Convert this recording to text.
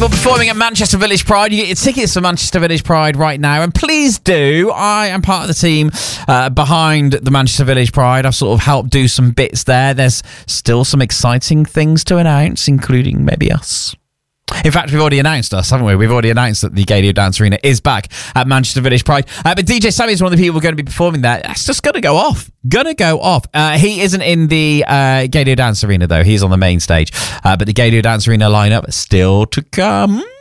people performing at Manchester Village Pride. You get your tickets for Manchester Village Pride right now, and please do. I am part of the team behind the Manchester Village Pride. I've sort of helped do some bits there. There's still some exciting things to announce, including maybe us. In fact, we've already announced us, haven't we? We've already announced that the Gaydio Dance Arena is back at Manchester Village Pride. But DJ Sammy is one of the people going to be performing there. That's just going to go off. He isn't in the Gaydio Dance Arena, though. He's on the main stage. But the Gaydio Dance Arena lineup is still to come.